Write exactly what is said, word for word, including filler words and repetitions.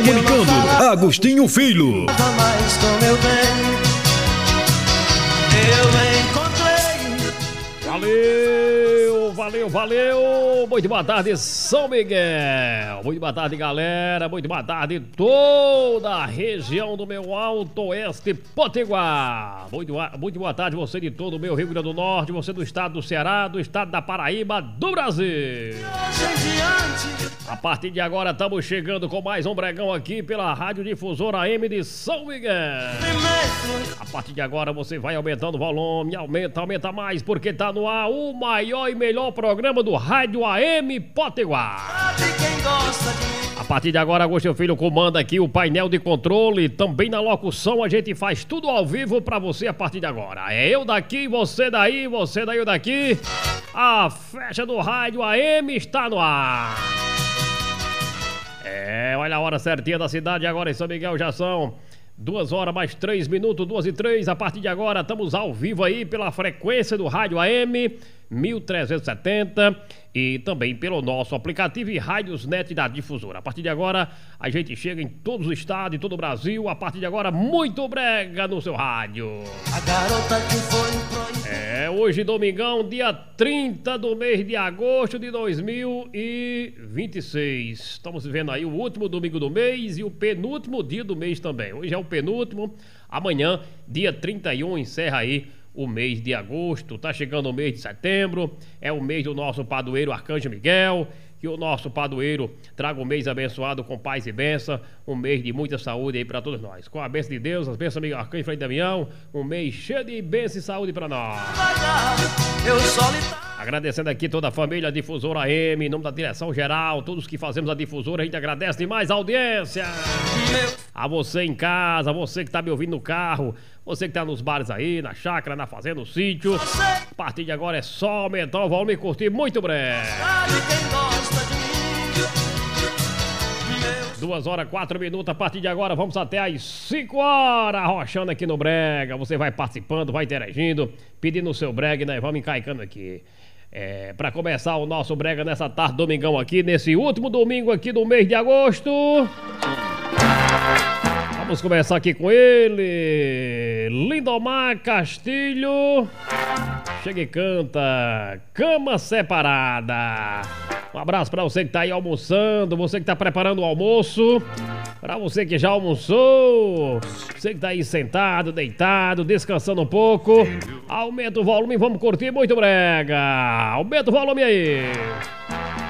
comunicando, Agostinho Filho. Mais com meu bem, eu encontrei. Valeu, valeu, valeu. Muito boa tarde, São Miguel. Muito boa tarde, galera. Muito boa tarde, toda a região do meu Alto Oeste Potiguar. Muito, muito boa tarde, você de todo o meu Rio Grande do Norte, você do estado do Ceará, do estado da Paraíba, do Brasil. A partir de agora, estamos chegando com mais um Bregão aqui pela Rádio Difusora A M de São Miguel. A partir de agora, você vai aumentando o volume, aumenta, aumenta mais, porque tá no ar o maior e melhor programa do Rádio A M Potiguar. A partir de agora, Agostinho Filho comanda aqui o painel de controle, também na locução, a gente faz tudo ao vivo pra você a partir de agora. É eu daqui, você daí, você daí, eu daqui. A festa do Rádio A M está no ar. É, olha a hora certinha da cidade agora em São Miguel, já são duas horas mais três minutos, duas e três. A partir de agora estamos ao vivo aí pela frequência do Rádio A M mil trezentos e setenta e também pelo nosso aplicativo e Rádios Net da Difusora. A partir de agora a gente chega em todos os estados e todo o Brasil. A partir de agora, muito brega no seu rádio. A garota que foi proibida. É, hoje domingão, dia trinta do mês de agosto de dois mil e vinte e seis. Estamos vivendo aí o último domingo do mês e o penúltimo dia do mês também. Hoje é o penúltimo, amanhã, dia trinta e um, encerra aí o mês de agosto. Tá chegando o mês de setembro, é o mês do nosso padroeiro Arcanjo Miguel. Que o nosso padroeiro traga um mês abençoado com paz e bênção, um mês de muita saúde aí pra todos nós. Com a bênção de Deus, as bênçãos do Arcanjo Frei Damião, um mês cheio de bênção e saúde pra nós. Eu solitário. Agradecendo aqui toda a família Difusora A M, em nome da direção geral, todos que fazemos a difusora, a gente agradece demais a audiência. A você em casa, a você que tá me ouvindo no carro, você que tá nos bares aí, na chácara, na fazenda, no sítio. A partir de agora é só aumentar o volume e curtir muito breve. Duas horas, quatro minutos, a partir de agora vamos até às cinco horas, arrochando aqui no Brega. Você vai participando, vai interagindo, pedindo o seu brega, né? Vamos encaicando aqui. É, pra começar o nosso brega nessa tarde, domingão aqui, nesse último domingo aqui do mês de agosto. Vamos começar aqui com ele, Lindomar Castilho. Chega e canta Cama Separada. Um abraço pra você que tá aí almoçando, você que tá preparando o almoço, pra você que já almoçou, você que tá aí sentado, deitado, descansando um pouco. Aumenta o volume, vamos curtir muito brega. Aumenta o volume aí.